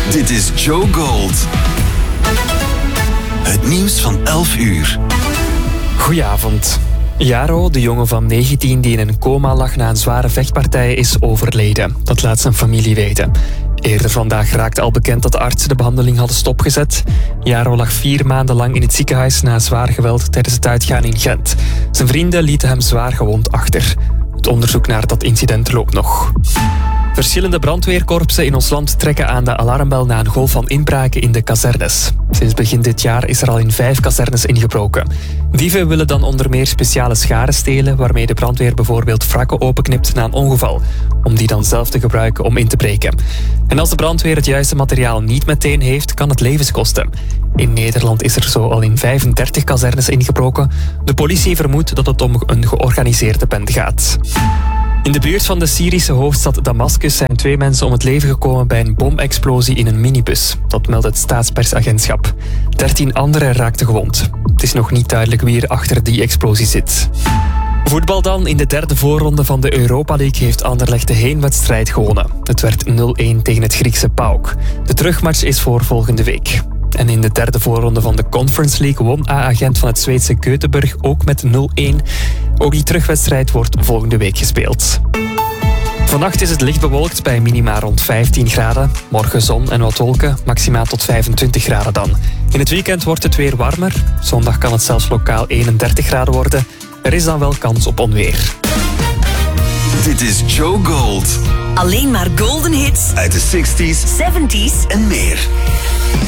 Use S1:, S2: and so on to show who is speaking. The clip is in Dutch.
S1: Dit is Joe Gold. Het nieuws van 11 uur.
S2: Goedenavond. Jaro, de jongen van 19 die in een coma lag na een zware vechtpartij, is overleden. Dat laat zijn familie weten. Eerder vandaag raakte al bekend dat de artsen de behandeling hadden stopgezet. Jaro lag 4 maanden lang in het ziekenhuis na zwaar geweld tijdens het uitgaan in Gent. Zijn vrienden lieten hem zwaar gewond achter. Het onderzoek naar dat incident loopt nog. Verschillende brandweerkorpsen in ons land trekken aan de alarmbel na een golf van inbraken in de kazernes. Sinds begin dit jaar is er al in 5 kazernes ingebroken. Dieven willen dan onder meer speciale scharen stelen, waarmee de brandweer bijvoorbeeld wrakken openknipt na een ongeval, om die dan zelf te gebruiken om in te breken. En als de brandweer het juiste materiaal niet meteen heeft, kan het levens kosten. In Nederland is er zo al in 35 kazernes ingebroken. De politie vermoedt dat het om een georganiseerde bende gaat. In de buurt van de Syrische hoofdstad Damascus zijn 2 mensen om het leven gekomen bij een bomexplosie in een minibus. Dat meldt het staatspersagentschap. 13 anderen raakten gewond. Het is nog niet duidelijk wie er achter die explosie zit. Voetbal dan. In de derde voorronde van de Europa League heeft Anderlecht de heenwedstrijd gewonnen. Het werd 0-1 tegen het Griekse PAOK. De terugmatch is voor volgende week. En in de derde voorronde van de Conference League won A-agent van het Zweedse Göteborg ook met 0-1. Ook die terugwedstrijd wordt volgende week gespeeld. Vannacht is het licht bewolkt bij minima rond 15 graden. Morgen zon en wat wolken, maxima tot 25 graden dan. In het weekend wordt het weer warmer. Zondag kan het zelfs lokaal 31 graden worden. Er is dan wel kans op onweer.
S1: Dit is Joe Gold.
S3: Alleen maar golden hits
S1: Uit de 60s,
S3: 70s
S1: en meer.